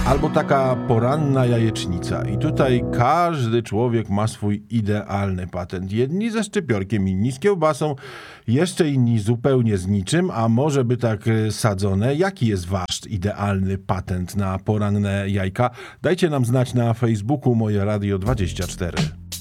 Albo taka poranna jajecznica. I tutaj każdy człowiek ma swój idealny patent. Jedni ze szczypiorkiem, inni z kiełbasą, jeszcze inni zupełnie z niczym, a może by tak sadzone. Jaki jest wasz idealny patent na poranne jajka? Dajcie nam znać na Facebooku Moje Radio 24.